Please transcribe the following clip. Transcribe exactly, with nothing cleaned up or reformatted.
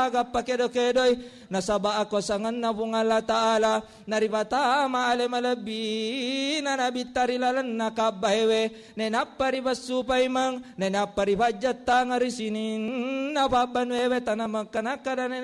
aga pakedo-kedoy nasaba ako sangan na pong Allah Ta'ala naribata maale malabi na nabitarilalan nakabahewe nenaparibasupay mang nenaparibadjat tanga risinin nababanwewe tanamagkanakada